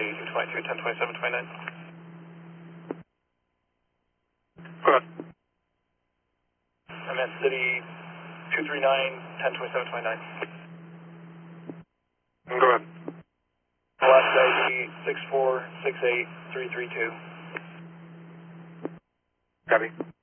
223, 1027, 29. Go ahead. I'm at City 239, 1027, 29. Go ahead. Last ID 6468332. Copy.